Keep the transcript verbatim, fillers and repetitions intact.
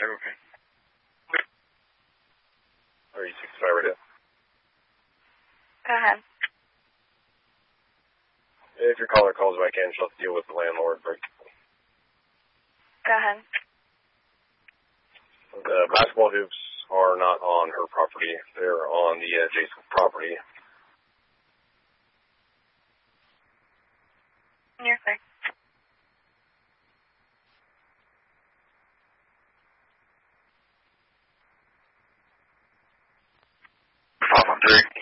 sixty-five, okay. Are you sixty-five right now? Go ahead. If your caller calls back in, she'll have to deal with the landlord. But Go ahead. the basketball hoops are not on her property. They're on the adjacent property. You're clear. five one three.